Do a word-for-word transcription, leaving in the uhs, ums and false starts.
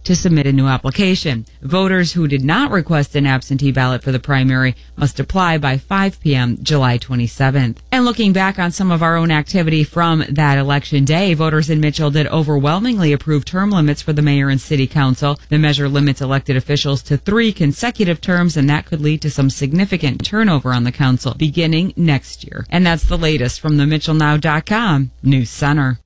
to submit a new application. Voters who did not request an absentee ballot for the primary must apply by five p.m. July twenty-seventh. And looking back on some of our own activity from that election day, voters in Mitchell did overwhelmingly approve term limits for the mayor and city council. The measure limits elected officials to three consecutive terms, and that could lead to some significant turnover on the council beginning next year. And that's the latest from the Mitchell Now dot com News Center.